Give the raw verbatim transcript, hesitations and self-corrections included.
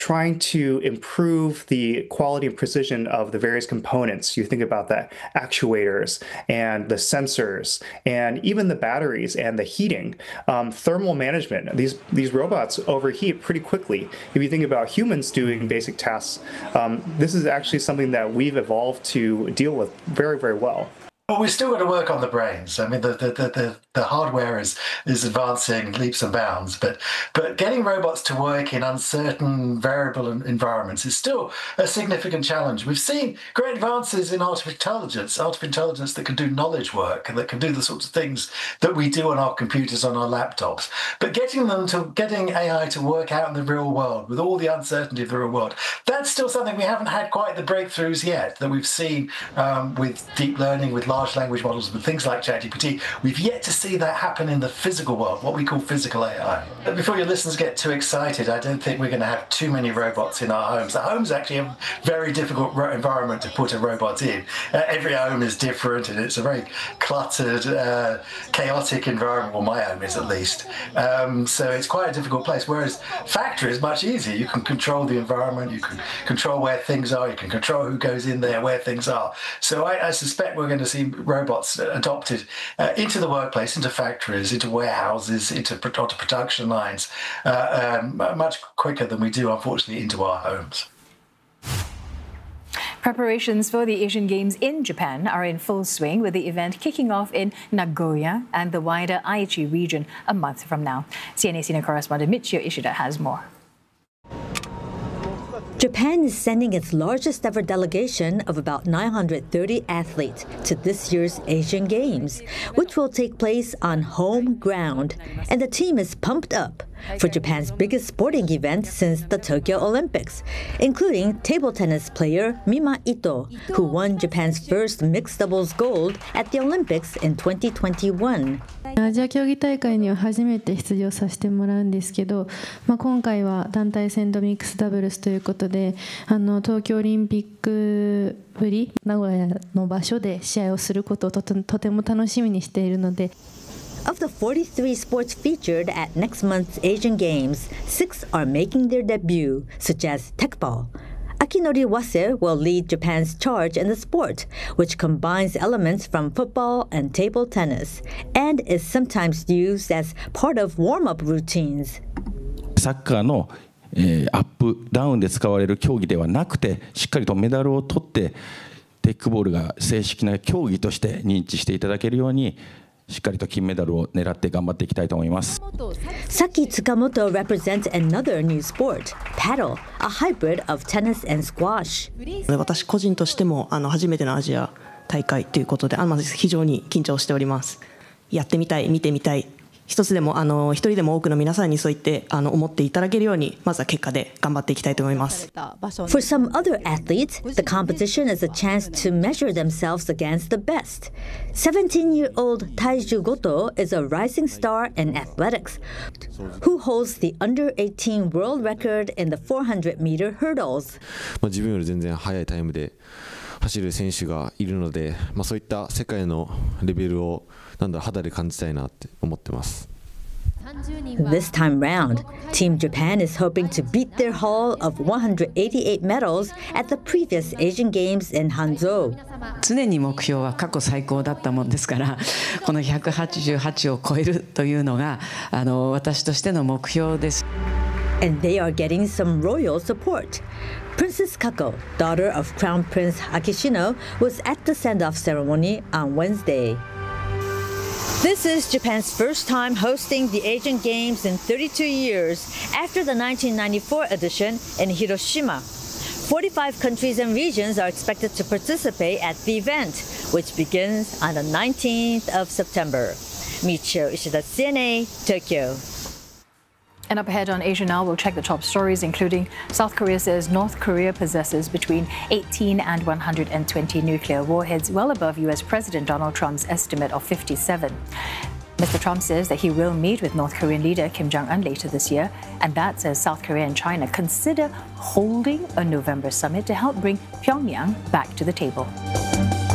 trying to improve the quality and precision of the various components. You think about the actuators and the sensors and even the batteries and the heating, um, thermal management. These, these robots overheat pretty quickly. If you think about humans doing basic tasks, um, this is actually something that we've evolved to deal with very, very well. But we've still got to work on the brains. I mean, the the, the, the hardware is is advancing leaps and bounds, but but getting robots to work in uncertain, variable environments is still a significant challenge. We've seen great advances in artificial intelligence, artificial intelligence that can do knowledge work and that can do the sorts of things that we do on our computers, on our laptops. But getting them to getting A I to work out in the real world with all the uncertainty of the real world, that's still something we haven't had quite the breakthroughs yet that we've seen um, with deep learning, with large language models, with things like ChatGPT. We've yet to see that happen in the physical world, what we call physical A I. But before your listeners get too excited, I don't think we're going to have too many robots in our homes. The home's actually a very difficult environment to put a robot in. Uh, every home is different, and it's a very cluttered, uh, chaotic environment. Well, my home is at least. Um, so it's quite a difficult place, whereas factory is much easier. You can control the environment, you can control where things are, you can control who goes in there, where things are. So I, I suspect we're going to see robots adopted uh, into the workplace, into factories, into warehouses, into, onto production lines, uh, um, much quicker than we do, unfortunately, into our homes. Preparations for the Asian Games in Japan are in full swing, with the event kicking off in Nagoya and the wider Aichi region a month from now. C N A senior correspondent Michio Ishida has more. Japan is sending its largest ever delegation of about nine hundred thirty athletes to this year's Asian Games, which will take place on home ground. And the team is pumped up for Japan's biggest sporting event since the Tokyo Olympics, including table tennis player Mima Ito, who won Japan's first mixed doubles gold at the Olympics in twenty twenty-one. アジア競技大会には初めて出場させてもらうんですけど、まあ、今回は団体戦とミックスダブルスということで、あの東京オリンピックぶり名古屋の場所で試合をすることをとて、とても楽しみにしているので。 Of the forty-three sports featured at next month's Asian Games, six are making their debut, such as Tekball. Akinori Wase will lead Japan's charge in the sport, which combines elements from football and table tennis, and is sometimes used as part of warm-up routines. サッカーの、えー、アップダウンで使われる競技ではなくて、しっかりとメダルを取ってテックボールが正式な競技として認知していただけるように。 しっかりと金メダルを狙って頑張っていきたいと思います。 Saki Tsukamoto represents another new sport, paddle, a hybrid of tennis and squash. 私個人としてもあの初めてのアジア大会ということで、あの非常に緊張しております。やってみたい、見てみたい。 一つでもあの一人でも多くの皆さんにそう言ってあの思っていただけるようにまずは結果で頑張っていきたいと思います。 For some other athletes, the competition is a chance to measure themselves against the best. seventeen-year-old Taiju Goto is a rising star in athletics, who holds the under eighteen world record in the four hundred meter hurdles. 自分より全然速いタイムで走る選手がいるので、まあそういった世界のレベルを This time round, Team Japan is hoping to beat their haul of one hundred eighty-eight medals at the previous Asian Games in Hangzhou. 常に目標は過去最高だったものですから、このひゃくはちじゅうはちを超えるというのがあの私としての目標です。 And they are getting some royal support. Princess Kako, daughter of Crown Prince Akishino, was at the send-off ceremony on Wednesday. This is Japan's first time hosting the Asian Games in thirty-two years after the nineteen ninety-four edition in Hiroshima. forty-five countries and regions are expected to participate at the event, which begins on the nineteenth of September. Michio Ishida, C N A, Tokyo. And up ahead on Asia Now, we'll check the top stories, including South Korea says North Korea possesses between eighteen and one hundred twenty nuclear warheads, well above U S President Donald Trump's estimate of fifty-seven. Mister Trump says that he will meet with North Korean leader Kim Jong-un later this year, and that's as South Korea and China consider holding a November summit to help bring Pyongyang back to the table.